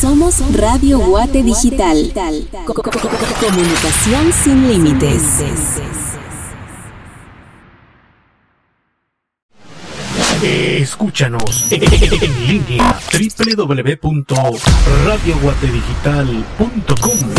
Somos Radio Guate Digital. Comunicación sin límites. Escúchanos en línea www.radioguatedigital.com.